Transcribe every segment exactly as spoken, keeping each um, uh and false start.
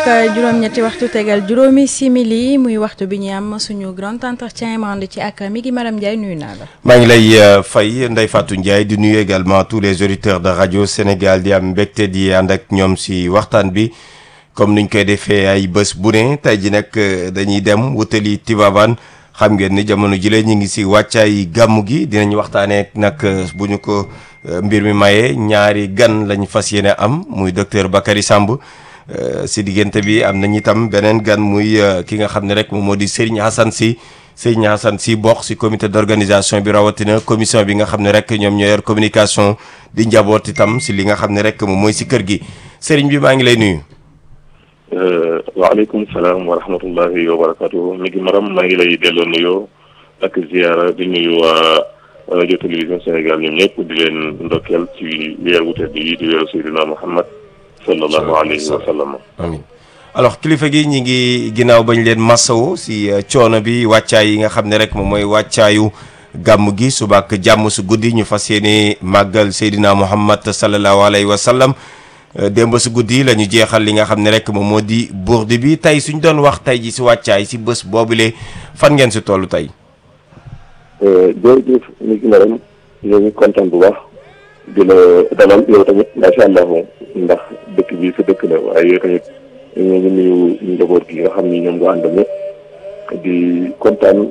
ak juróom-ñetti waxtu tegal juróomi simili muy waxtu bi ñu am suñu grand entretien mand ci ak mi ngi Maram Ndiaye nuyu naa la. maa ngi lay fay Ndeye Fatou Ndiaye di nuyu également tous les auditeurs de radio Sénégal di am mbégte di ànd ak ñoom si waxtaan bi comme niñ koy defee ay bés bu ne tey ji nag dañuy dem wutali Tivaouane xam ngeen ni jamono jile ñu ngi si wàccaay gàmmu gi dinañ waxtaanee nag bu ñu ko mbir mi mayee ñaari gan lañ fas yéene am muy docteur Bakary Samb si diggante bi am nañ itam beneen gan muy ki nga xam ne rek moom moo di Serigne Assane Sy Serigne Assane Sy bokk si comité d'organisation bi rawatina commission bi nga xam ne rek ñoom ñoo yor communication di njaboot itam si li nga xam ne rek moom mooy si kër gi Serigne bi maa ngi lay nuyu. waaleykum salaam wa rahmatullahi wa barakatuh mi ngi maram maa ngi lay delloo nuyoo ak ziara di nuyu waa rajo télévision Sénégal ñoom ñëpp di leen ndokkeel ci weer wu tedd yi di weeru Seydina Muhammad sallallahu alayhi wa sallam. amiin alors kilifa gi ñi ngi ginnaaw bañ leen masawo si coono bi wàccaay yi nga xam ne rek moom mooy wàccaayu gàmm gi suba ak jàmm su guddi ñu fas yéene màggal Seydina Muhammad sallallahu alayhi wa sallam. démb si guddi la ñu jeexal li nga xam ne rek moom moo di bourde bi tey suñ doon wax tey ji si wàccaay si bés boobule fan ngeen si toll tey. jërëjëf mi ngi maram ñoo ngi kontaan bu baax di la dalal yow tamit macha allah ndax dëkk bi sa dëkk la waaye yow tamit ñoo ngi nuyu njaboot gi nga xam ni ñoom nga ànd ñëpp di kontaan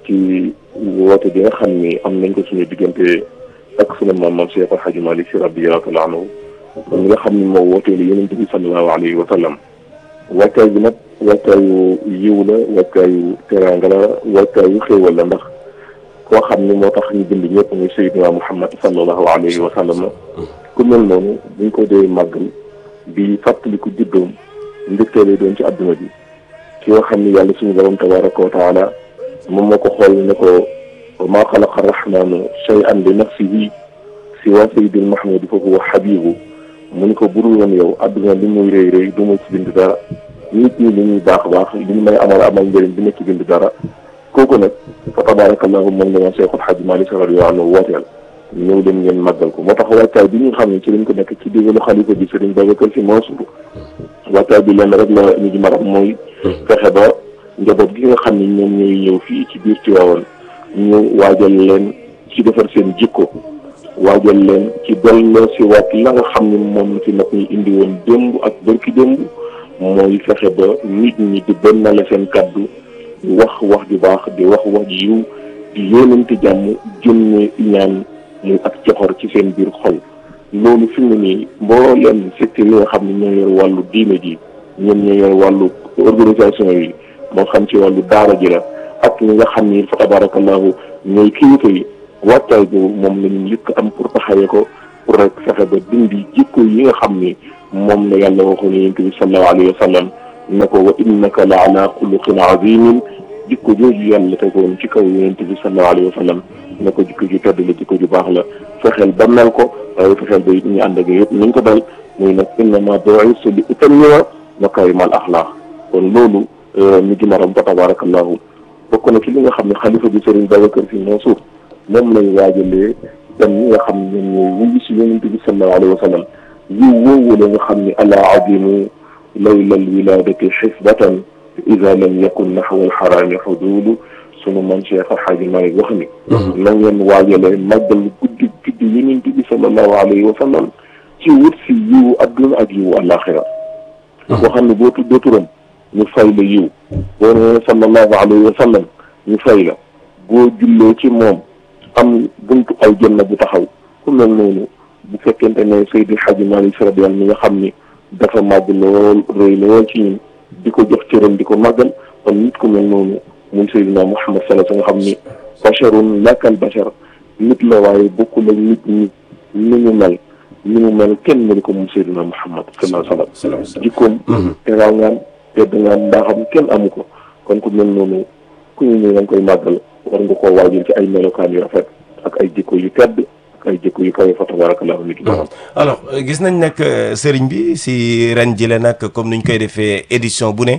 ci woote bi nga xam ni am nañ ko suñu diggante ak sunu maam maam Cheikh El Hadji Malick Sy radiyallahu ta'ala anhu li nga xam ni moo wootee li Yonent bi sallallahu alayhi wa sallam wàccaay bi nag wàccaayu yiw la wàccaayu teraanga la wàccaayu xéewal la ndax koo xam ni moo tax ñu bind ñëpp muy Seydina Muhammad sallallahu alayhi wa sallam ku mel noonu buñ ko dee màggal di fàttaliku juddoom ndëkkee lay doon ci adduna bi ki nga xam ni yàlla suñu borom tabaraka wa taala moom moo ko xool ne ko maa xalaqa arrahmanu shay'an li nafsihi siwa sayyidil mahmudi fa huwa habibu mu ni ko budul woon yow adduna li muy rëy rëy du ma ci bind dara nit ñi li ñuy baax baax li ñu may amal amal njëriñ du ma ci bind dara kooku nag fa tabarakallahu moom la ma Seexul Xaaji Maalik Sy radiyallahu anhu wooteel ñëw leen ngeen màggal ko moo tax wàccaay bi ñu xam ne ci lañ ko nekk ci digalu xalifa bi Sëriñ Babacar Sy Mansour wàccaay bi lenn rek la ñu ji maram mooy fexe ba njaboot gi nga xam ne ñoom ñooy ñëw fii ci biir Tiwaawan ñu waajal leen ci defar seen jikko waajal leen ci delloo si waat la nga xam ne moom ci nag ñu indi woon démb ak bërki démb mooy fexe ba nit ñi di bennale seen kaddu di wax wax ju baax di wax wax ju yiw di yéenante jàmm jëmme ñaan muy ak coxor ci seen biir xol loolu fi mu nii mbooleem secteur yi nga xam ne ñoo yor wàllu diine ji ñoom ñoo yor wàllu organisation yi moo xam ci wàllu daara ji la ak ñi nga xam ni fa tabarakallahu ñooy kilifa yi wàccaay boobu moom lañu njëkk am pour taxawee ko pour rek fexe ba dindi jikko yi nga xam ni moom la yàlla waxoon yonent bi sallallahu alayhi wa sallam ne ko wa innaka la ala xuluqin azimin jikko jooju yàlla tegoon ci kaw yonent bi sallallahu alayhi wa sallam ne ko jikko ju tedd la jikko ju baax la fexeel ba mel ko waaye fexeel ba it ñu ànd ak yëpp nañ ko dal muy nag innama bu'istu li utammima makaarimal axlaaq kon loolu mi ngi maram ba tabarakallahu bokk na ci li nga xam ne xalifa bi Sëriñ Babacar Sy Mansour moom lay waajalee dem ñi nga xam ne ñoom ñooy wuyu si yonent bi sallallahu alayhi wa sallam yiw woowu la nga xam ne ala adimu laylal wiladati xisbatan ida lam yakun naxwa alxaraami xuduudu sunu man Cheikh El Hadji Malick wax ni na ngeen waajalee màggal guddi guddi yonent bi sallallahu alayhi wa sallam ci wut si yiwu adduna ak yiwu àllaaxira koo xam ne boo tuddee turam ñu fay la yiw boo nee sallallahu alayhi wa sallam ñu fay la boo jullee ci moom am buntu ay janna bu taxaw ku mel noonu bu fekkente ne Seydi Hadji Malick Sy radiyallahu mi nga xam ni dafa màgg lool rëy lool ci ñun di ko jox cëram di ko màggal kon nit ku mel noonu moom Seydina Muhammad sallallahu alayhi wa sallam nga xam ni basharun lakal bashar nit la waaye bokkul ak nit ñi ni ñu mel ni mu mel kenn mënu ko moom Seydina Muhammad sallallahu alayhi wa sallam jikkoom teral ngaam tedd ngaam mbaaxam kenn amu ko kon ku mel noonu ku ñu ñëw nga koy màggal war nga koo waajal ci ay melokaan yu rafet ak ay jikko yu tedd ak ay jikko yu kawe fa tabarakallahu nit ñi. alors gis nañ nag sëriñ bi si ren jile nag comme ni ñu koy defee édition bu ne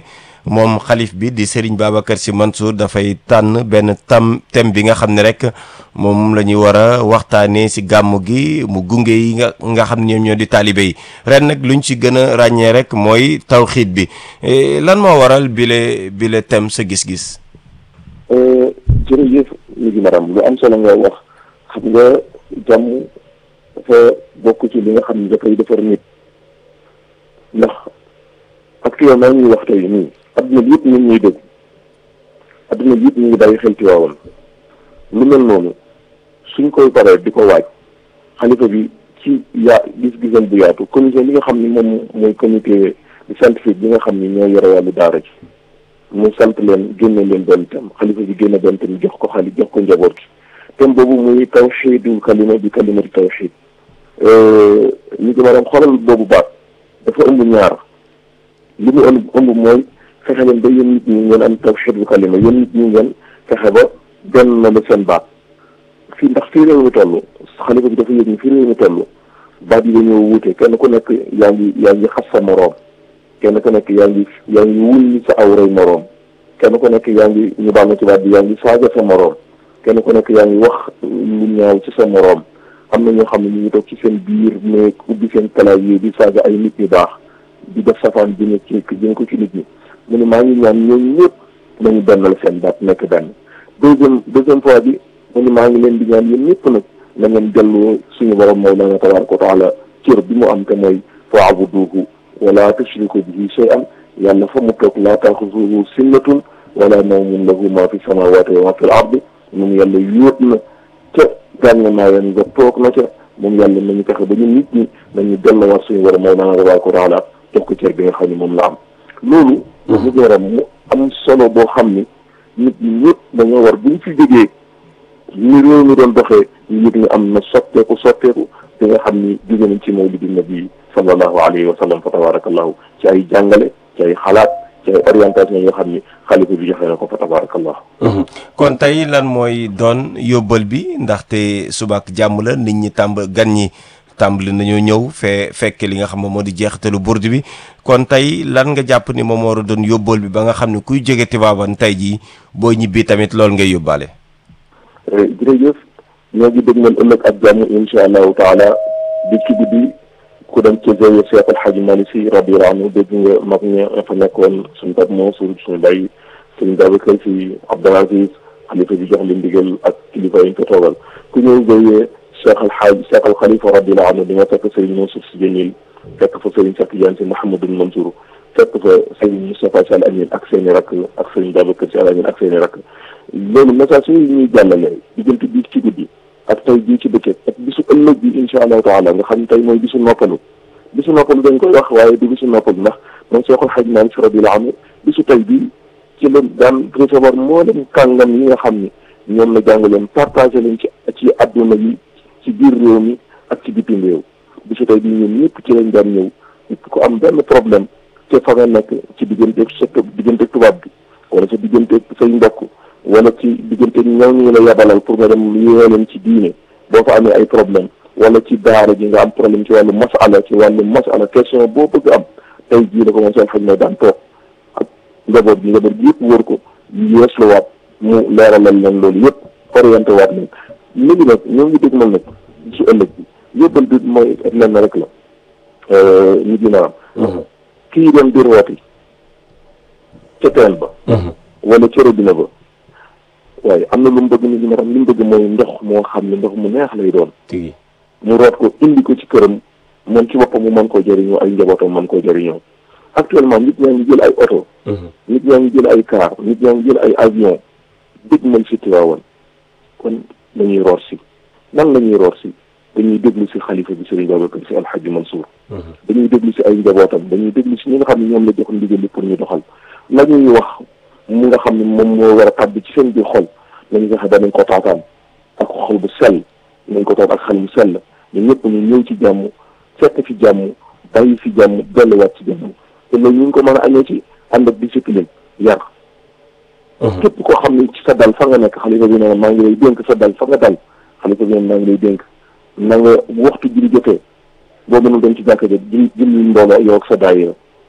moom xalif bi di Serigne Babacar Sy Mansour dafay tànn benn tam thème bi nga xam ne rek moom la ñuy war a waxtaanee si gàmm gi mu gunge yi nga nga xam ne ñoom ñoo di taalibe yi ren nag luñ ci gën a ràññee rek mooy tawxiid bi lan moo waral bile bile thème sa gis-gis. jërëjëf mi ngi maram lu am solo nga wax xam nga jàmm dafa bokk ci li nga xam ne dafay defar nit ndax actuellement ñuy wax tey nii adduna bi yëpp ñu ngi ñuy dégg adduna bi yëpp ñu ngi bàyyi xel ci waawam lu mel noonu suñ koy paree di ko waaj xalifa bi ci yaa gis-gisam bu yaatu commission bi nga xam ni moom mooy comité scientifique bi nga xam ni ñoo yore wàllu daara ji mu sant leen génne leen benn thème xalifa bi génne benn thème jox ko xali jox ko njaboot gi thème boobu muy tawxiidul kalima bi kalimati tawxiid ñu ngi maanaam xoolal boobu baat dafa ëmb ñaar li mu ëmb ëmb mooy fexe leen ba yéen nit ñi ngeen am tawxiidul kalima yéen nit ñi ngeen fexe ba benn na la seen baat fii ndax fii réew mi toll xalifa bi dafa yëg ni fii réew mi toll baat yi dañoo wuute kenn ku nekk yaa ngi yaa ngi xas sa moroom kenn ku nekk yaa ngi yaa ngi wulli sa awray moroom kenn ku nekk yaa ngi ñu baal na ci baat bi yaa ngi saaga sa moroom kenn ku nekk yaa ngi wax lu ñaaw ci sa moroom am na ñoo xam ne ñu ngi toog ci seen biir mais ubbi seen clavier di saaga ay nit ñu baax di def safaan bi ne ci jëne ko ci nit ñi mu ne maa ngi ñaan ñooñu ñëpp nañu bennal seen baat nekk benn deuxième deuxième fois bi mu ne maa ngi leen di ñaan yéen ñëpp nag na ngeen delloo suñu borom Mawlana tabaaraka wa taala cër bi mu am te mooy fa'buduuhu wala tushriku bihi shay'an yàlla fa mu toog laa taaxuzuhu sinnatun wala nawmun lahu maa fi samaawaati wa maa fi al-ardi moom yàlla yóot na ca gànn naa leen nga toog na ca moom yàlla nañu fexe ba ñun nit ñi nañu delloowaat suñu borom Mawlana tabaaraka wa taala jox ko cër bi nga xam ne moom la am loolu ñu joram mu am solo boo xam ni nit ñi ñëpp dañoo war buñ fi jógee ni réew mi doon doxee ñu yëg ni am na sotteeku sotteeku bi nga xam ni jóge nañ ci mawlidi nabi sallallahu alayhi wa sallam fa tabarakallahu ci ay jàngale ci ay xalaat ci ay orientation yoo xam ni xalifa bi joxe na ko fa tabarakallahu kon tey lan mooy doon yóbbal bi ndaxte subaak jàmm la nit ñi tàmb gan ñi tàmbali nañoo ñëw fee fekke li nga xam ne moo di jeexitalu burdu bi kon tey lan nga jàpp ni moom war a doon yóbbal bi ba nga xam ne kuy jóge Tiwaawan tey jii boo ñibbi tamit loolu ngay yóbbaale. jërëjëf ñoo ngi dégg nañ ëllëg ak jàmm incha allahu taala di ci guddi ku dem ca zawiya Cheikh El Hadj Malick Sy radiyallahu anhu dégg nga mag ña fa nekkoon suñu tat Mansour suñu bay suñu Babacar Sy Abdoul Aziz xalifa bi jox leen ndigal ak kilifa yi ñu ko toogal ku ñëw zawiya Cheikh El Hadj Cheikh Al Khalifa radiyallahu anhu di nga fekk Serigne Mansour Sy Djamil fekk fa Serigne Cheikh Tidiane Sy Mouhamadou Mansour fekk fa Serigne Moustapha Sy Al Amine ak seen i rakk ak Serigne Babacar Sy Al Amine ak seen i rakk loolu message yi ñuy jàllale diggante bii ci guddi ak tey bii ci bëccëg ak bisu ëllëg bi incha allahu taala nga xam ne tey mooy bisu noppalu bisu noppalu dañ koy wax waaye du bisu noppalu ndax moom Cheikhul Hadj Malick Sy radiyallahu anhu bisu tey bii ci la daan recevoir moo leen kàngam yi nga xam ni ñoom la jàng leen partagé leen ci ci adduna yi ci biir réew mi ak ci bitim réew bisu tey bii ñoom ñëpp ci lañ daan ñëw ñëpp ku am benn problème te fa nga nekk ci digganteeg sa digganteeg tubaab bi wala sa digganteeg say mbokk wala ci diggante ñëw ñu la yabalal pour nga dem yee leen ci diine boo fa amee ay problème wala ci daara ji nga am problème ci wàllu masala ci wàllu masala question boo bëgg am tey jii la ko moom seen xaj na daan toog ak njaboot bi njaboot bi yëpp wër ko yeesluwaat mu leeralal leen loolu yëpp orienté waat leen léegi nag ñoo ngi dégg mal nag ci ëllëg bi yóbbal bi mooy lenn rek la ñu dina am kii dem di rooti ca teen ba wala ca robinet ba waaye am na lu mu bëgg nit ñi ma xam li mu bëgg mooy ndox moo xam ne ndox mu neex lay doon mu root ko indi ko ci këram moom ci boppam mu mën koo jëriñoo ay njabootam mën koo jëriñoo actuellement nit ñaa ngi jël ay oto nit ñaa ngi jël ay car nit ñaa ngi jël ay avion dégg nañ si Tiwaawan kon dañuy root si nan la ñuy root si dañuy déglu si xalifa bi Serigne Babacar Sy Al Hadj Mansour dañuy déglu si ay njabootam dañuy déglu si ñi nga xam ne ñoom la jox ndigal li pour ñu doxal la ñuy wax mu nga xam ne moom moo war a tàbbi ci seen biir xol nañu fexe ba nañ ko taataan ak xol bu sell nañ ko toog ak xel bu sell ñun ñëpp ñu ñëw ci jàmm fekk fi jàmm bàyyi fi jàmm delluwaat ci jàmm te loolu ñu ngi ko mën a añee ci ànd ak discipline yar képp koo xam ne ci sa dal fa nga nekk xalifa bi ne maa ngi lay dénk sa dal fa nga dal xalifa bi ne maa ngi lay dénk na nga waxtu julli jotee boo mënul dem ci jàkka ja julli julli mbooloo yow ak sa daayira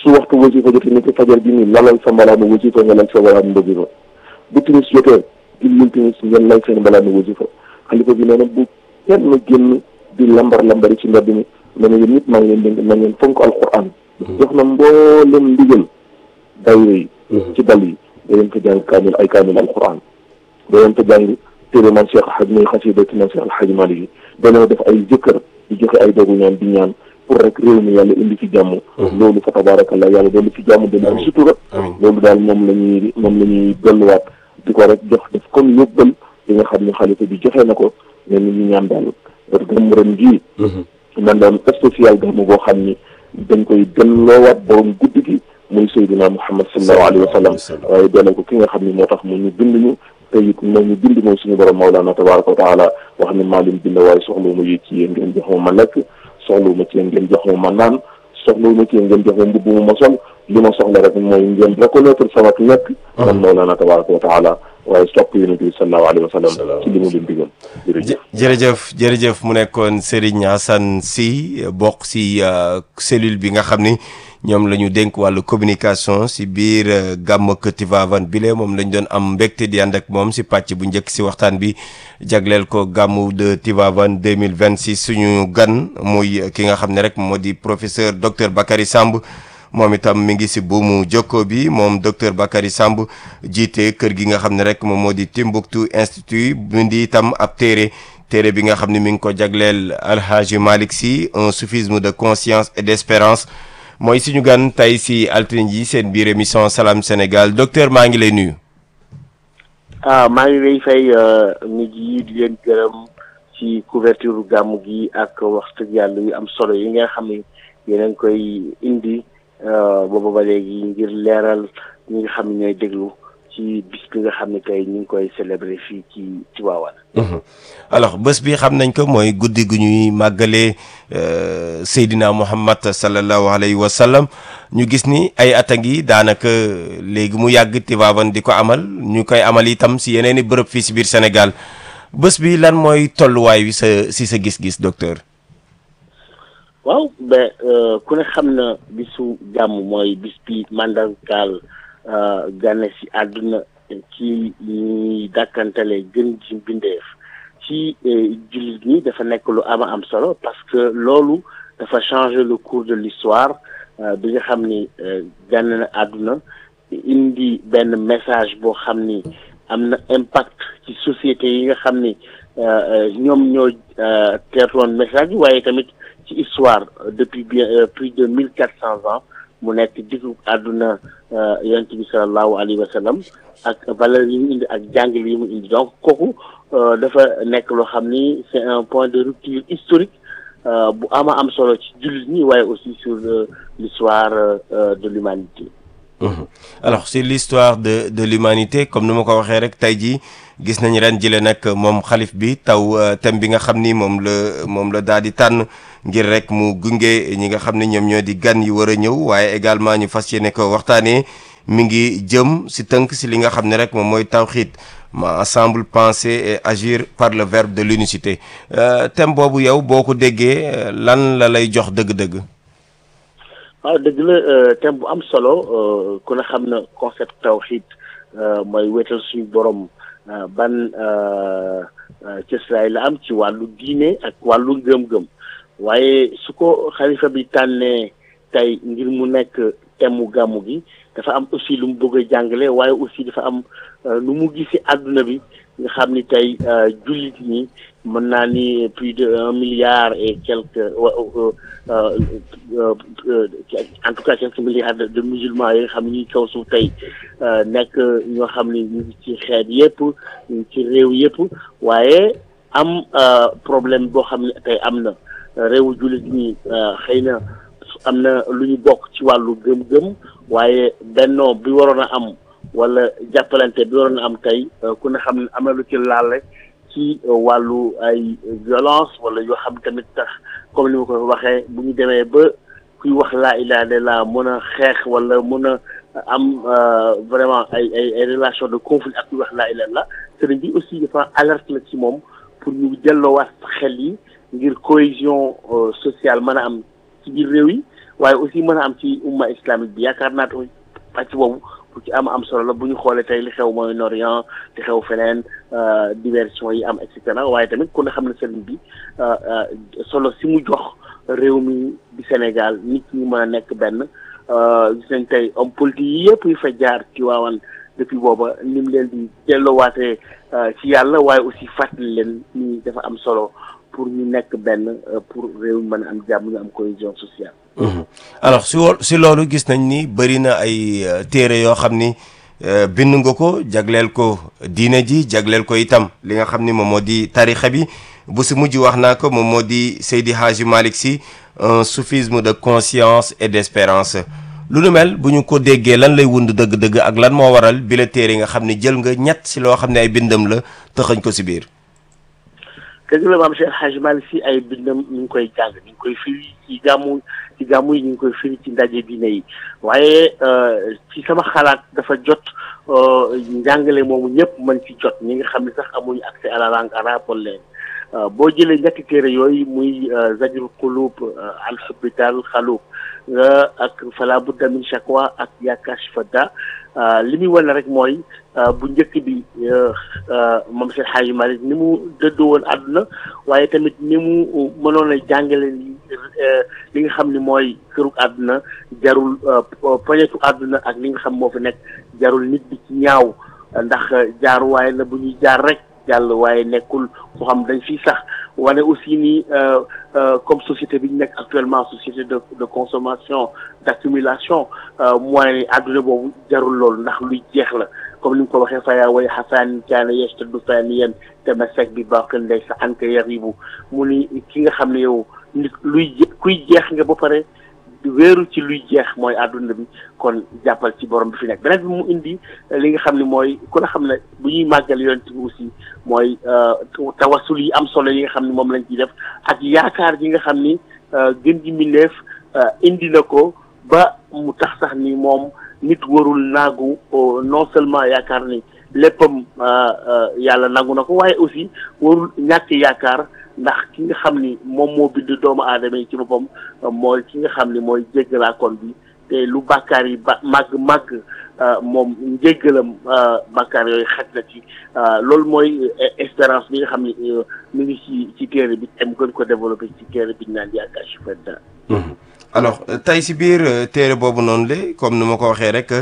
su waxtu wasifa jotee ni ko fajar bi nii lalal sa mbalaanu wasifa nga lal sa mbalaanu wasifa bu timis jotee jullil timis ngeen lal seen mbalaanu wasifa xalifa bi nee na bu kenn génn di lambar lambari ci mbedd mi nee na yéen ñëpp maa ngi leen dénk na ngeen fonk alquran jox na mboolem ndigal dayre yi ci dal yi da leen ko jàng kaamil ay kaamil alquran da leen ko jàng téere man Cheikh Hadj muy xasidati man Cheikh Alhaji Malick yi dañoo def ay jëkkër di joxe ay dogu ñaan di ñaan pour rek réew mi yàlla indi fi jàmm loolu fa tabarakallah yàlla doolu fi jàmm dina am sutura loolu daal moom la ñuy moom la ñuy delluwaat di ko rek jox def comme yóbbal li nga xam ne xalifa bi joxe na ko ne ni ñu ñaan daal parce que gàmmu ren gii man doon spécial gàmmu boo xam ni dañ koy delloowaat borom guddi gi muy Seydina Muhammad sallallahu alayhi wa sallam waaye doole ko ki nga xam ni moo tax mu ñu bind ñu te it moom ñu bind mooy suñu borom Mawlana tabaraka wa taala wax ne maa leen bind waaye soxlawuma yi ci yéen ngeen jox ma ma lekk soxlawuma ci yéen ngeen jox ma ma naan soxlawuma ci yéen ngeen jox ma mbubb mu ma sol li ma soxla rek mooy ngeen reconnaître sama nekk man Mawlana tabaraka wa taala waaye sopp yonent bi sallallahu alayhi wa sallam ci li mu leen digal jërëjëf jërëjëf jërëjëf mu nekkoon Serigne Assane Sy bokk si cellule bi nga xam ni ñoom la ñu dénk wàllu communication si biir gàmmuk Tivaouane bile moom lañ doon am mbégte di ànd ak moom si pàcc bu njëkk si waxtaan bi jagleel ko gàmmu de Tivaouane deux mille vingt six suñu gan muy ki nga xam ne rek moo di professeur docteur Bakary Samb moom itam mi ngi si buumu jokko bi moom docteur Bakary Samb jiite kër gi nga xam ne rek moom moo di Timbuktu Institut bindi itam ab téere téere bi nga xam ne mi ngi ko jagleel Alhaji Malick Sy un soufisme de conscience et d'espérance mooy suñu gan tey si altine ji seen biir émission Salam Sénégal docteur maa ngi lay nuyu. ah maa ngi lay fay nit yi di leen gërëm ci couverture gàmmu gi ak wax dëgg yàlla yu am solo yi nga xam ne yéen a ngi koy indi booba ba léegi ngir leeral ñi nga xam ne ñooy déglu ci bis bi nga xam ne tey ñu ngi koy célébrer fii ci Tivaouane. alors bés bi xam nañ ko mooy guddi gu ñuy màggalee Seydina Muhammad sallallahu alayhi wa sallam ñu gis ni ay at a ngi daanaka léegi mu yàgg Tivaouane di ko amal ñu koy amal itam si yeneen i bërëb fii si biir Sénégal bés bi lan mooy tolluwaay wi sa si sa gis-gis docteur. waaw ba ku ne xam na bisu jàmm mooy bis bi mandargaal gane si àdduna ci ñuy dàkkantale gën ci bindeef ci jullit ñi dafa nekk lu ama am solo parce que loolu dafa changer le cours de l'histoire bi nga xam ni gane na àdduna indi benn message boo xam ni am na impact ci société yi nga xam ni ñoom ñoo teertoon message bi waaye tamit ci histoire depuis bien plus de mille quatre cents ans mu nekk diggu àdduna yonent bi sallallahu alayhi wa sallam ak valeur yi mu indi ak jàngale yi mu indi donc kooku dafa nekk loo xam ni c'est un point de rupture historique bu ama am solo ci jullit ñi waaye aussi sur l'histoire de l'humanité. alors sur l'histoire de de l'humanité comme ni ma ko waxee rek tey jii gis nañ ren jile nag moom xalif bi taw thème bi nga xam ni moom la moom la daal di tànn ngir rek mu gunge ñi nga xam ne ñoom ñoo di gan yi war a ñëw waaye également ñu fas yéene ko waxtaanee mi ngi jëm si tënk si li nga xam ne rek moom mooy tawxiid ma ensemble penser et agir par le verbe de l'unicité thème boobu yow boo ko déggee lan la lay jox dëgg-dëgg. waaw dëgg la thème bu am solo ku ne xam na concept tawxiid mooy wéetal suñu borom ban cëslaay la am ci wàllu diine ak wàllu gëm-gëm. waaye su ko xalifa bi tànnee tey ngir mu nekk thème mu gàmmu gi dafa am aussi lu mu bëgg a jàngale waaye aussi dafa am lu mu gis ci àdduna bi nga xam ni tey jullit ñi mën naa ni plus de un milliard et quelques en tout cas quelques milliards de musulmans yi nga xam ni ñuy kaw suuf tey nekk ñoo xam ni ñu ngi ci xeet yépp ñu ngi ci réew yépp waaye am problème boo xam ne tey am na réewu jullit ñi xëy na am na lu ñu bokk ci wàllu gëm-gëm waaye bennoo bi waroon a am wala jàppalante bi waroon a am tey ku ne xam ne am na lu ci laale ci wàllu ay violence wala yoo xam tamit tax comme ni ma ko waxee bu ñu demee ba kuy wax laa ilaaha illallaah mën a xeex wala mën a am vraiment ay ay ay relation de conflit ak kuy wax laa ilaaha illallaah sëriñ bi aussi dafa alerte la ci moom pour ñu delloowaat xel yi ngir cohésion sociale mën a am ci biir réew yi waaye aussi mën a am ci umma islamique bi yaakaar naa tamit pàcc boobu bu ci am am solo la bu ñu xoolee tey li xew Moyen-Orient li xew feneen diversion yi am et cetera waaye tamit ku ne xam ne sëriñ bi solo si mu jox réew mi di Sénégal nit ñi mën a nekk benn gis nañ tey homme politique yi yëpp yu fa jaar ci waawan depuis booba ni mu leen di delloowaatee ci yàlla waaye aussi fàttali leen ni dafa am solo pour ñu nekk benn pour réew mi mën a am jàmm ñu am cohésion sociale. alors si si loolu gis nañ ni bëri na ay téere yoo xam ni bind nga ko jagleel ko diine ji jagleel ko itam li nga xam ni moom moo di tarixa bi bu si mujj wax naa ko moom moo di Seydi Hadji Malick Sy un soufisme de conscience et d'espérance lu nu mel bu ñu ko déggee lan lay wund dëgg-dëgg ak lan moo waral bi la téere nga xam ne jël nga ñett si loo xam ne ay bindam la tëxañ ko si biir. dëgg la maam Cheikh Hadji Malick Sy ay bindam ñu ngi koy jàng ñu ngi koy firi ci gàmmu ci gàmmu yi ñu ngi koy firi ci ndaje diine yi waaye ci sama xalaat dafa jot njàngale moomu ñëpp mën ci jot ñi nga xam ne sax amuñu accès à la langue arabe wala boo jëlee ñetti téere yooyu muy Zajrul Qulub al Hubbital Xalub ak Fala Budda min Shakwa ak Ya Kashifa Da li muy wane rek mooy bu njëkk bi moom Cheikh Hadji Malick ni mu dëddoo woon àdduna waaye tamit ni mu mënoon a jàngale li nga xam ni mooy kërug àdduna jarul poñetu àdduna ak li nga xam moo fi nekk jarul nit bi ci ñaaw ndax jaaruwaay la bu ñuy jaar rek jàll waaye nekkul foo xam dañ fiy sax wane aussi ni comme société bi ñu nekk actuellement société de de consommation d'accumulation mooy àdduna boobu jarul loolu ndax luy jeex la comme ni mu ko waxee faya way xasaan kaana yastaddu faniyan tamasak bi baqin lay sa anka yaribu mu ni ki nga xam ne yow nit luy kuy jeex nga ba pare wéeru ci luy jeex mooy àdduna bi kon jàppal ci borom bi fi nekk beneen bi mu indi li nga xam ne mooy ku la xam ne bu ñuy màggal yonent bi aussi mooy tawasul yi am solo yi nga xam ne moom lañ ciy def ak yaakaar yi nga xam ni gën ji mbindeef indi na ko ba mu tax sax ni moom nit warul naagu non seulement yaakaar ni léppam yàlla nangu na ko waaye aussi warul ñàkk yaakaar ndax ki nga xam ni moom moo bind doomu aadama yi ci boppam mooy ki nga xam ni mooy jéggalaakoon bi te lu bàkkaar yi ba màgg màgg moom njéggalam bàkkaar yooyu xaj na ci loolu mooy espérance bi nga xam ni mu ngi ci ci téere bi am gën ko développé ci téere bi ñu naan Ya Kashifa Da. alors tey si biir téere boobu noonu le comme ni ma ko waxee rek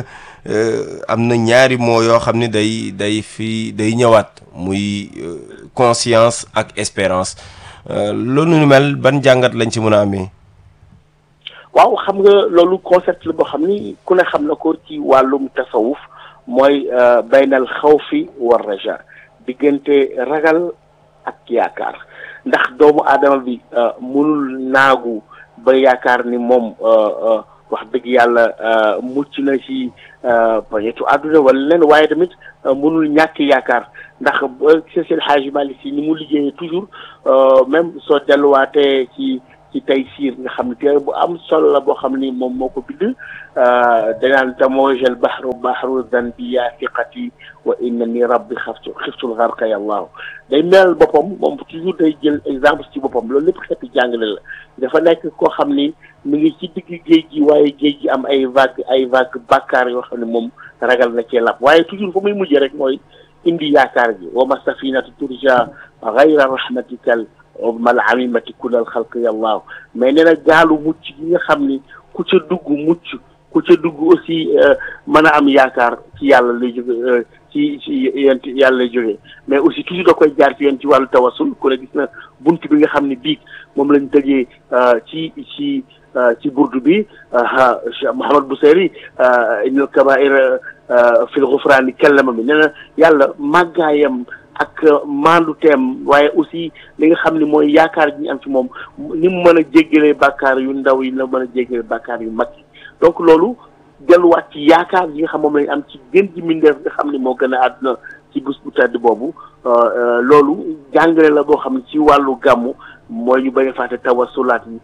am na ñaari moo yoo xam ne day day fi day ñëwaat muy conscience ak espérance loolu nu mel ban jàngat lañ ci mën a amee. waaw xam nga loolu concept la boo xam ni ku ne xam na ko ci wàllum tasawuf mooy baynal xawfi war raja diggante ragal ak yaakaar ndax doomu aadama bi mënul naagu ba yaakaar ni moom wax dëgg yàlla mucc na ci pañetu àdduna wala leen waaye tamit mënul ñàkk yaakaar ndax Seydi Hadji Malick Sy ni mu liggéeyee toujours même soo delluwaatee ci ci Taysiir nga xam ne téere bu am solo la boo xam ni moom moo ko bind danaan tamoojal bahru bahru zanbi ya fiqati wa innani rabbi xaftu xiftul gharqa yallahu day mel boppam moom toujours day jël exemple ci boppam loolu lépp xeeti jàngale la dafa nekk koo xam ni mu ngi ci digg géej gi waaye géej gi am ay vague ay vague bàkkaar yoo xam ne moom ragal na cee lab waaye toujours fa muy mujjee rek mooy indi yaakaar gi wa ma safinatu turja ghayra rahmatikal mal amimati kulal xalq yallahu mais nee na gaalu mucc gi nga xam ni ku ca dugg mucc ku ca dugg aussi mën a am yaakaar ci yàlla lay jóge ci ci yent yàlla lay jógee mais aussi toujours da koy jaar ci yoon ci wàllu tawasul ku ne gis na bunt bi nga xam ni biig moom lañ tëjee ci ci ci burdu bi Mouhamad Bousayri innal kabaa'ira fil ghufraani kallama bi nee na yàlla màggaayam ak maandu teem waaye aussi li nga xam ne mooy yaakaar gi ñu am ci moom ni mu mën a jéggalee bàkkaar yu ndaw yi la mën a jéggalee bàkkaar yu mag yi donc loolu delluwaat ci yaakaar yi nga xam moom lañ am ci gën ji mbindeef nga xam ne moo gën a àdduna ci bés bu tedd boobu loolu jàngale la boo xam ne ci wàllu gàmmu mooy ñu bañ a fàtte tawasulaat yi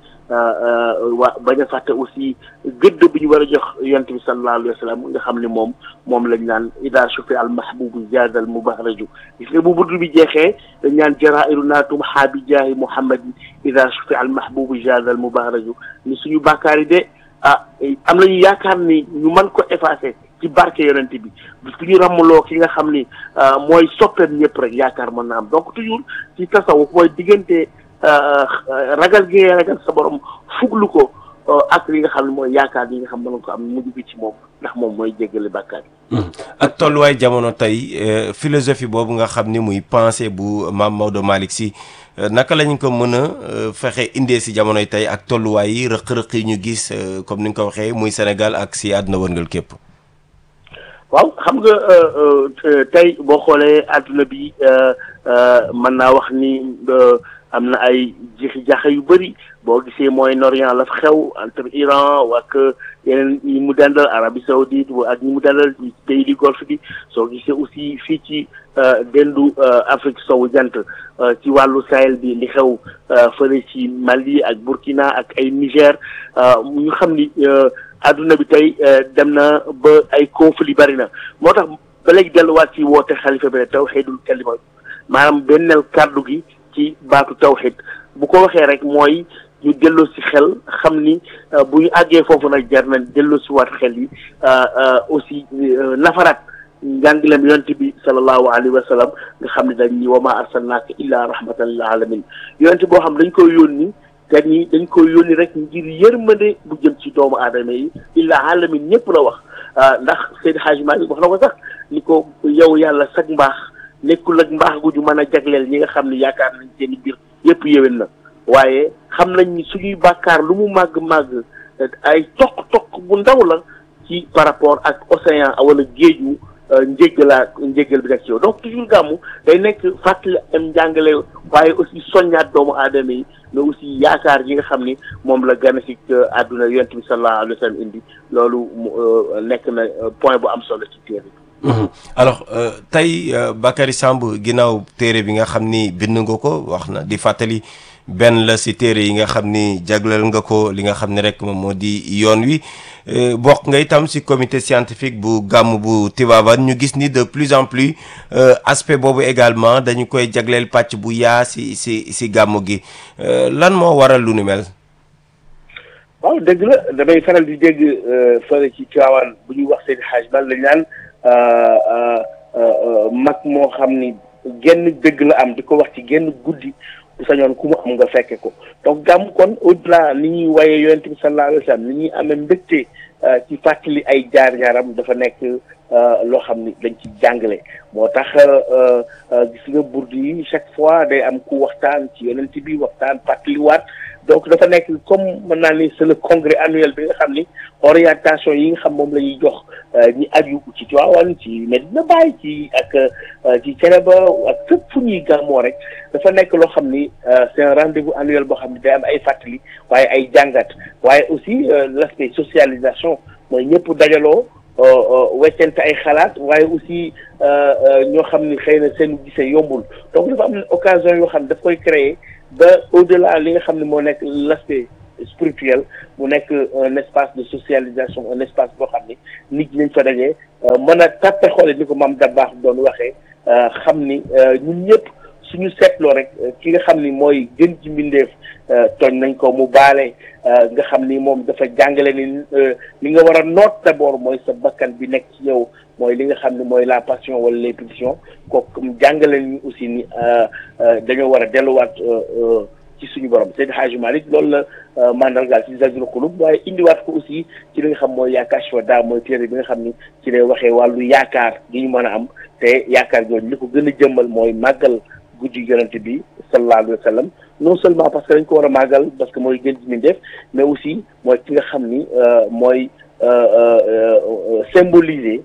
waa bañ a fàtte aussi gëdd bi ñu war a jox yonent bi sallallahu alayhi wa sallam nga xam ne moom moom lañ naan ida shufi al mahbubu jaadal mubahraju gis nga bu buddu bi jeexee dañ naan jarairu naatum xaabi jaahi muhammad ida shufi al mahbubu jaadal mubahraju ni suñu bàkkaar yi de ah am nañu yaakaar ni ñu mën ko effacer ci barke yonent bi bis bu ñu ràmmaloo ki nga xam ni mooy soppeem ñëpp rek yaakaar mën na am donc toujours ci tasawuf mooy diggante ragal gi ngay ragal sa borom fuglu ko ak li nga xam ne mooy yaakaar yi nga xam mën nga ko am mujj bi ci moom ndax moom mooy jéggale bàkkaar yi. ak tolluwaay jamono tey philosophie boobu nga xam ni muy pensée bu Maam Maodo Malick Sy naka lañ ko mën a fexe indee si jamonoy tey ak tolluwaay yi rëq-rëq yi ñu gis comme ni nga ko waxee muy Sénégal ak si àdduna wërngal képp. waaw xam nga tey boo xoolee àdduna bi mën naa wax ni am na ay jixi jaxa yu bëri boo gisee Moyen-Orient la fa xew entre Iran ak yeneen ñi mu dendal Arabie Saoudite ak ñi mu dendal pays du Golfe bi soo gisee aussi fii ci dendu Afrique sowu jant ci wàllu Sahel bi li xew fële ci Mali ak Burkina ak ay Niger ñu xam ni adduna bi tey dem na ba ay conflit bari na moo tax ba léegi delluwaat ci woote xalifa bi ne tawxiidul kalima maanaam benneel kàddu gi ci baatu tawxiid bu ko waxee rek mooy ñu delloo si xel xam ni bu ñu àggee foofu nag jar na delloo si waat xel yi aussi nafaraat njàngaleem yonent bi sallallahu alayhi wa sallam nga xam ne dañ ni wa maa arsalnaaka illaa rahmatan lil alamin yonent boo xam dañ koy yónni te ni dañ koy yónni rek ngir yërmande bu jëm ci doomu aadama yi illaa alamin ñëpp la wax ndax Seydi Hadji Malick wax na ko sax ni ko yow yàlla sag mbaax nekkul ak mbaax gu ñu mën a jagleel ñi nga xam ne yaakaar nañ seen i biir yëpp yéwén na waaye xam nañ ni suñuy bàkkaar lu mu màgg màgg ay toq-toq bu ndaw la ci par rapport ak océan wala géeju njéggalaa njéggal bi nekk ci yow donc toujours gàmmu day nekk fàttali am njàngale waaye aussi soññaat doomu aadama yi mais aussi yaakaar yi nga xam ni moom la gane si àdduna yonent bi sallallahu alayhi wa sallam indi loolu nekk na point bu am solo ci téere bi. alors tey Bakary Samb ginnaaw téere bi nga xam ni bind nga ko wax na di fàttali benn la si téere yi nga xam ni jagleel nga ko li nga xam ne rek moom moo di yoon wi bokk nga itam si comité scientifique bu gàmm bu Tivaouane ñu gis ni de plus en plus aspect boobu également dañu koy jagleel pàcc bu yaa si si si gàmm gi lan moo waral lu nu mel. waaw dëgg la damay faral di dégg fële ci Tivaouane bu ñuy wax Seydi Hadji Malick lañ naan mag moo xam ni genn dëgg la am di ko wax ci genn guddi bu sañoon ku mu am nga fekke ko donc gàmm kon au-delà ni ñuy waye yonent bi sallallahu alayhi wa sallam ni ñuy amee mbégte ci fàttali ay jaar-jaaram dafa nekk loo xam ni dañ ci jàngale moo tax gis nga burdu yi chaque fois day am ku waxtaan ci yonent bi waxtaan fàttaliwaat donc dafa nekk comme mën naa ni c'est le congrès annuel bi nga xam ni orientation yi nga xam moom la ñuy jox ñi aju ci Tivaouane ci Medina Baye ci ak ci Thiénaba ak fépp fu ñuy gàmmoo rek dafa nekk loo xam ni c'est un rendez-vous annuel boo xam ni day am ay fàttali waaye ay jàngat waaye aussi l'aspect socialisation mooy ñëpp dajaloo weccante ay xalaat waaye aussi ñoo xam ni xëy na seen gisee yombul donc dafa am occasion yoo xam ne daf koy créer ba au-delà li nga xam ne moo nekk l'aspect spirituel mu nekk un espace de socialisation un espace boo xam ni nit ñi nañ fa dajee mën a tàppe xoole ni ko maam Dabakh doon waxee xam ni ñun ñëpp suñu seetloo rek ki nga xam ni mooy gën ci mbindeef tooñ nañ ko mu baale nga xam ni moom dafa jàngale ni li nga war a noot d'abord mooy sa bakkan bi nekk ci yow mooy li nga xam ne mooy la passion wala les pulsions kooku jàngale ni aussi ni dañoo war a delluwaat ci suñu borom Seydi Hadji Malick loolu la mandargaal ci Zajrul Qulub waaye indiwaat ko aussi ci li nga xam mooy yaakaar Kashfa daa mooy téere bi nga xam ni ci lay waxee wàllu yaakaar gi ñu mën a am te yaakaar jooju li ko gën a jëmmal mooy màggal guddi yonent bi sallallahu alayhi wa sallam non seulement parce que dañ ko war a màggal parce que mooy gën ci mbindeef mais aussi mooy ki nga xam ni mooy symboliser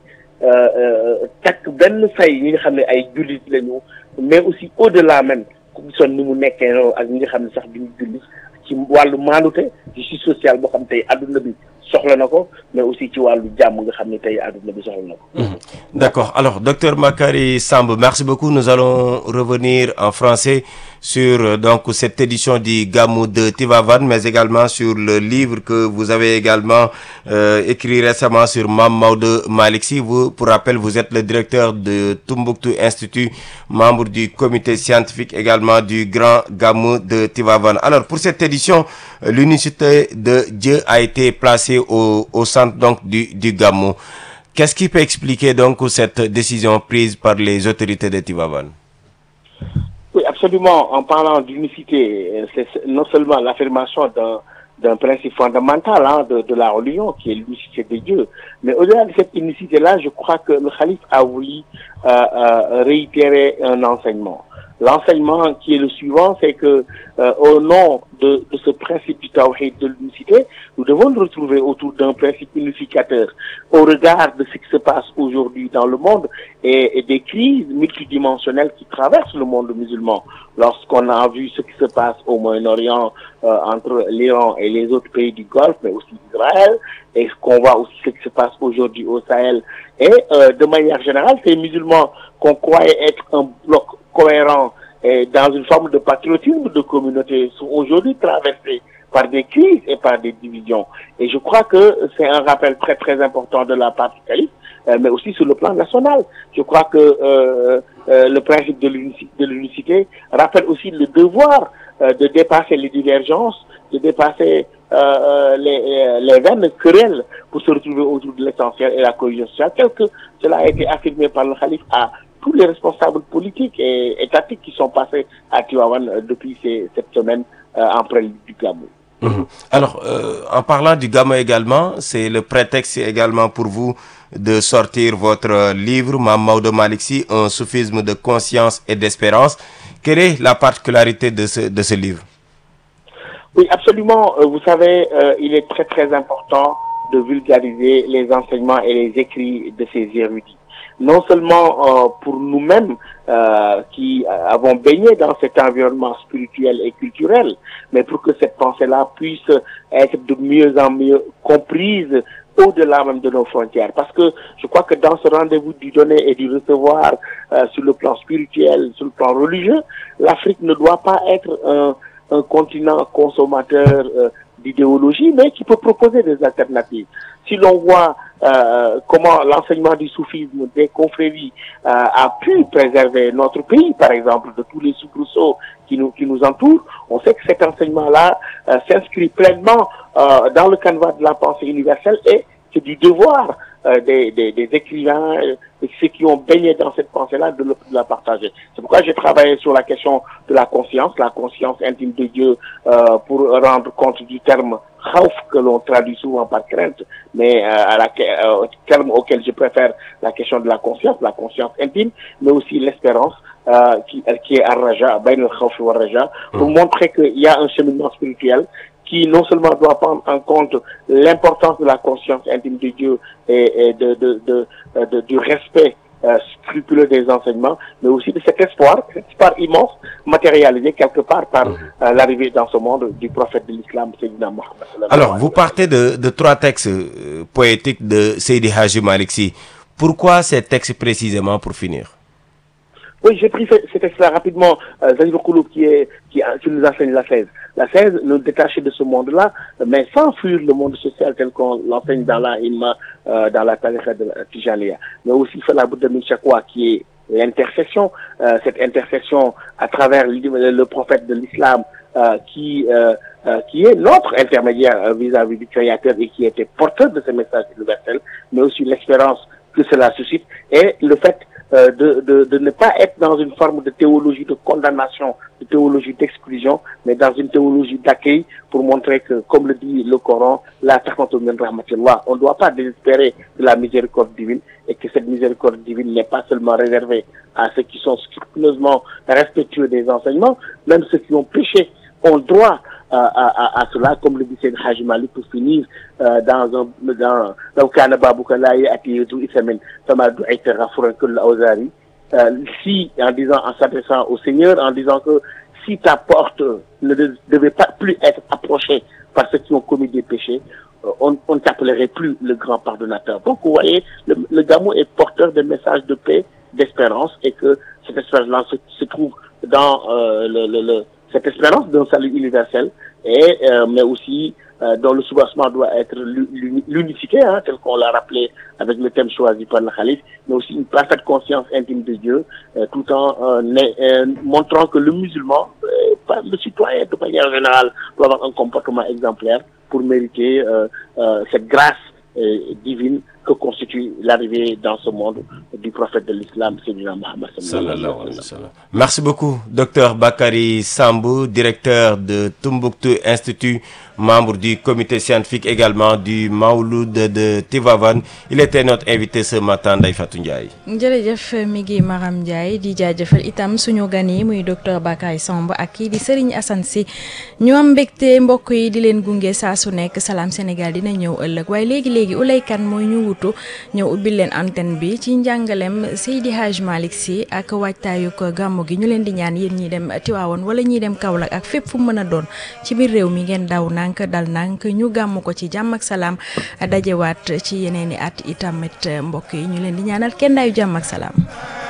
takk benn say ñi nga xam ne ay jullit lañu mais aussi au-delà même ku gisoon ni mu nekkee noonu ak ñi nga xam ne sax duñu jullit ci wàllu maandute justice sociale boo xam tey adduna bi soxla na ko mais aussi ci wàllu jàmm nga xam ne tey adduna bi soxla na ko. D'accord. Alors docteur Bakary Samb, merci beaucoup. Nous allons revenir en français sur euh, donc cette édition du Gamou de Tivaouane, mais également sur le livre que vous avez également euh, écrit récemment sur Mame Maodo Malick Sy. Vous, pour rappel, vous êtes le directeur de Tombouctou Institut, membre du comité scientifique également du Grand Gamou de Tivaouane. Alors, pour cette édition, l'unicité de Dieu a été placée au, au centre donc du, du Gamou. Qu'est-ce qui peut expliquer donc cette décision prise par les autorités de Tivaouane? Oui, absolument. En parlant d'unicité, c'est non seulement l'affirmation d'un d'un principe fondamental hein, de, de la religion, qui est l'unicité de Dieu, mais au-delà de cette unicité-là, je crois que le calife a voulu euh, euh, réitérer un enseignement. L'enseignement qui est le suivant, c'est que euh, au nom de, de ce principe du tawhid de l'unicité, nous devons nous retrouver autour d'un principe unificateur au regard de ce qui se passe aujourd'hui dans le monde et, et des crises multidimensionnelles qui traversent le monde musulman. Lorsqu'on a vu ce qui se passe au Moyen-Orient euh, entre l'Iran et les autres pays du Golfe, mais aussi Israël, et qu'on voit aussi ce qui se passe aujourd'hui au Sahel. Et euh, de manière générale, ces musulmans qu'on croyait être un bloc cohérent et dans une forme de patriotisme de communauté sont aujourd'hui traversés par des crises et par des divisions. Et je crois que c'est un rappel très très important de la part du calife, euh, mais aussi sur le plan national. Je crois que euh, euh, le principe de l'unicité, de l'unicité rappelle aussi le devoir euh, de dépasser les divergences, de dépasser euh, les, les veines querelles pour se retrouver autour de l'essentiel et la cohésion sociale, tel que cela a été affirmé par le calife à tous les responsables politiques et étatiques qui sont passés à Tivaouane depuis ces, cette semaine euh, en prélude du Gamou. Mmh. Alors, euh, en parlant du Gamou également, c'est le prétexte également pour vous de sortir votre livre, Mame Maodo Malick Sy, un soufisme de conscience et d'espérance. Quelle est la particularité de ce, de ce livre? Oui, absolument. Euh, vous savez, euh, il est très très important de vulgariser les enseignements et les écrits de ces érudits. Non seulement euh, pour nous-mêmes euh, qui avons baigné dans cet environnement spirituel et culturel, mais pour que cette pensée-là puisse être de mieux en mieux comprise au-delà même de nos frontières. Parce que je crois que dans ce rendez-vous du donner et du recevoir euh, sur le plan spirituel, sur le plan religieux, l'Afrique ne doit pas être un, un continent consommateur euh, d'idéologie, mais qui peut proposer des alternatives. Si l'on voit euh, comment l'enseignement du soufisme des confréries euh, a pu préserver notre pays, par exemple, de tous les soubresauts qui nous qui nous entourent, on sait que cet enseignement-là euh, s'inscrit pleinement euh, dans le canevas de la pensée universelle et c'est du devoir euh, des, des, des écrivains et ceux qui ont baigné dans cette pensée-là de, le, de la partager. C'est pourquoi j'ai travaillé sur la question de la conscience, la conscience intime de Dieu, euh, pour rendre compte du terme khawf que l'on traduit souvent par crainte, mais euh, à la, euh, terme auquel je préfère la question de la conscience, la conscience intime, mais aussi l'espérance. Euh, qui, qui est ar-raja, bayn al-khawf wa ar-raja, pour montrer qu'il y a un cheminement spirituel qui non seulement doit prendre en compte l'importance de la conscience intime de Dieu et, et de, de, de, de, du respect euh, scrupuleux des enseignements, mais aussi de cet espoir, cet espoir immense, matérialisé quelque part par euh, l'arrivée dans ce monde du prophète de l'islam, Sayyidina Mohammed. Alors, vous partez de, de trois textes euh, poétiques de Seydi Hadji Malick Sy. Pourquoi ces textes précisément pour finir? Oui, j'ai pris ce, ce texte-là rapidement, euh, Zahir Kouloub, qui, est, qui, qui nous enseigne la seize. La seize, nous détacher de ce monde-là, mais sans fuir le monde social tel qu'on l'enseigne dans la Imma, euh, dans la Tariqa de la Tijaniya. Mais aussi Fala Bouddha Min Shakwa, qui est l'intercession, euh, cette intercession à travers le, le prophète de l'islam, euh, qui, euh, euh, qui est notre intermédiaire vis-à-vis du Créateur et qui était porteur de ce message universel, mais aussi l'espérance que cela suscite et le fait Euh, de, de, de ne pas être dans une forme de théologie de condamnation, de théologie d'exclusion, mais dans une théologie d'accueil pour montrer que, comme le dit le Coran, la taqnatu min rahmatillah, on ne doit pas désespérer de la miséricorde divine et que cette miséricorde divine n'est pas seulement réservée à ceux qui sont scrupuleusement respectueux des enseignements, même ceux qui ont péché ont droit à, à, à cela, comme le dit Seydi Hadji Malick, pour finir euh, dans un dans dans kana babuka la yati du isamin sama du'ita ghafuran kull awzari, si en disant, en s'adressant au Seigneur, en disant que si ta porte ne de, devait pas plus être approchée par ceux qui ont commis des péchés, on, on ne t'appellerait plus le grand pardonnateur. Donc vous voyez, le, le Gamou est porteur de messages de paix, d'espérance, et que cette espérance-là se, se trouve dans euh, le, le, le, cette espérance d'un salut universel, et, euh, mais aussi euh, dont le soubassement doit être l'unicité, hein, tel qu'on l'a rappelé avec le thème choisi par le Khalif, mais aussi une parfaite conscience intime de Dieu, euh, tout en euh, euh, montrant que le musulman, euh, le citoyen de manière générale, doit avoir un comportement exemplaire pour mériter euh, euh, cette grâce euh, divine que constitue l'arrivée dans ce monde du prophète de l'islam, Sayyidina Muhammad sallallahu alayhi wa sallam. Merci beaucoup, docteur Bakary Sambou, directeur de Tombouctou Institut, membre du comité scientifique également du Mawlud de Tivaouane. Il était notre invité ce matin, Ndeye Fatou Ndiaye. jërëjëf mi ngi Maram Ndiaye di jaajëfal itam suñu gan yi muy docteur Bakary Samb ak kii di Serigne Assane Sy ñu am mbégte mbokk yi di leen gunge saa su nekk Salam Sénégal dina ñëw ëllëg waaye léegi léegi Oulay Kane mooy ñu wutu ñëw ubbil leen antenne bi ci njàngalem Seydi Hadj Malick Sy ak waajtaayu ko gàmmu gi ñu leen di ñaan yéen ñi dem Tiwaawoon wala ñi dem Kaolack ak fépp fu mën a doon ci biir réew mi ngeen daw nank dal nank ñu gàmmu ko ci jàmm ak salaam dajewaat ci yeneeni at itamit mbokk yi ñu leen di ñaanal kenn daayu jàmm ak salaam.